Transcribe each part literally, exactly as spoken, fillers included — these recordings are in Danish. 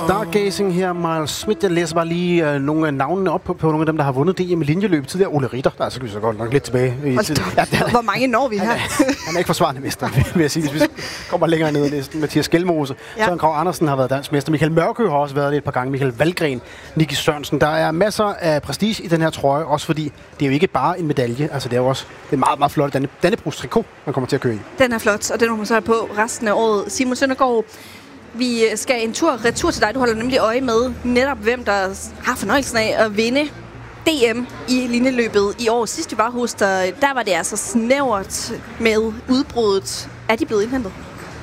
Stargazing her, Miles Smith. Jeg læser bare lige øh, nogle af navnene op på, på nogle af dem, der har vundet D M i linjeløb tidligere. Ole Ritter, der er så så godt nok lidt tilbage i tiden. Ja, er, hvor mange når vi her? Han er, han er ikke forsvarende mester, vil jeg sige. Hvis vi kommer længere ned i listen. Mathias Skelmose, ja. Søren Kragh Andersen har været dansk mester. Michael Mørkø har også været det et par gange. Michael Valgren, Nicky Sørensen. Der er masser af prestige i den her trøje, også fordi det er jo ikke bare en medalje. Altså det er jo også det er meget, meget flot Danne, Dannebrogs trikot, man kommer til at køre i. Den er flot, og den må man så have på resten af året. Simon Søndergaard, vi skal en tur retur til dig. Du holder nemlig øje med netop, hvem der har fornøjelsen af at vinde D M i linjeløbet i år. Sidst vi var hos dig, der var det altså snævert med udbruddet. Er de blevet indhentet?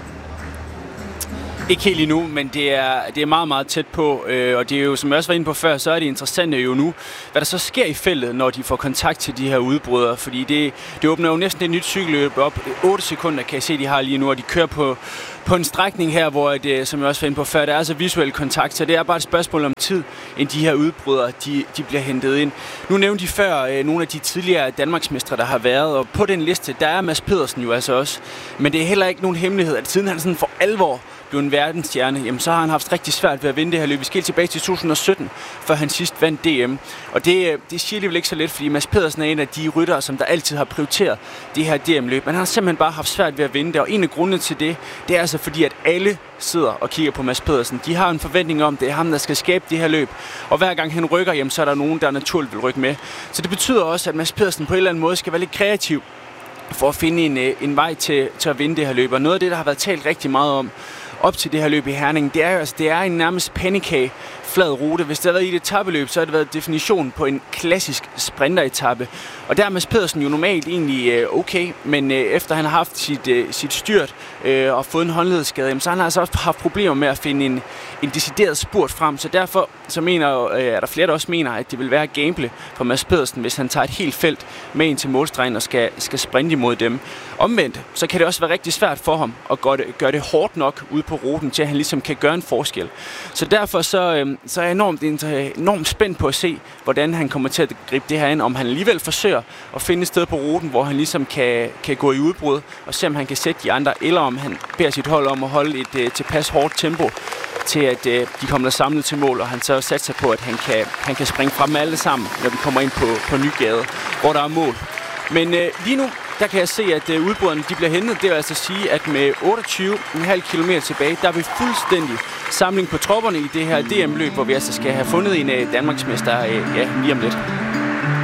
Ikke helt endnu, men det er, det er meget, meget tæt på, øh, og det er jo, som jeg også var inde på før, så er det interessante jo nu, hvad der så sker i feltet, når de får kontakt til de her udbrydere, fordi det, det åbner jo næsten et nyt cykelløb op. otte sekunder kan jeg se, de har lige nu, og de kører på, på en strækning her, hvor det, som jeg også var inde på før, der er så visuel kontakt, så det er bare et spørgsmål om tid, end de her udbrydere, de, de bliver hentet ind. Nu nævnte de før øh, nogle af de tidligere danmarksmestre, der har været, og på den liste, der er Mads Pedersen jo altså også, men det er heller ikke nogen hemmelighed, at siden han sådan for alvor blev en verdensstjerne, jamen så har han haft rigtig svært ved at vinde det her løb. Vi skal helt tilbage til to tusind og sytten, før han sidst vandt D M. Og det, det siger alligevel ikke så lidt, fordi Mads Pedersen er en af de ryttere, som der altid har prioriteret det her D M-løb. Men han har simpelthen bare haft svært ved at vinde det, og en af grundene til det, det er altså fordi, at alle sidder og kigger på Mads Pedersen. De har en forventning om, det er ham, der skal skabe det her løb. Og hver gang han rykker, jamen, så er der nogen, der naturligt vil rykke med. Så det betyder også, at Mads Pedersen på en eller anden måde skal være lidt kreativ for at finde en, en vej til, til at vinde det her løb. Og noget af det, der har været talt rigtig meget om op til det her løb i Herning, det er jo altså, det er en nærmest pandekage flad rute. Hvis det har været i et etapeløb, så har det været definition på en klassisk sprinteretappe. Og der er Mads Pedersen jo normalt egentlig øh, okay, men øh, efter han har haft sit, øh, sit styrt øh, og fået en håndledsskade, så han har altså også haft problemer med at finde en, en decideret spurt frem. Så derfor så mener, øh, er der flere, der også mener, at det vil være gamble for Mads Pedersen, hvis han tager et helt felt med ind til målstregen og skal, skal sprinte imod dem. Omvendt, så kan det også være rigtig svært for ham at gøre det, gøre det hårdt nok ude på ruten, til at han ligesom kan gøre en forskel. Så derfor så, øh, så er jeg enormt, enormt spændt på at se, hvordan han kommer til at gribe det her ind, om han alligevel forsøger at finde et sted på ruten, hvor han ligesom kan, kan gå i udbrud og se, om han kan sætte de andre, eller om han beder sit hold om at holde et uh, tilpas hårdt tempo til, at uh, de kommer samlet til mål, og han så satser på, at han kan, han kan springe frem med alle sammen, når vi kommer ind på, på Nygade, hvor der er mål. Men uh, lige nu, der kan jeg se, at uh, udbryderne de bliver hentet. Det vil altså sige, at med otteogtyve komma fem kilometer tilbage, der er vi fuldstændig samling på tropperne i det her D M-løb, hvor vi altså skal have fundet en uh, danmarksmester uh, ja, lige om lidt.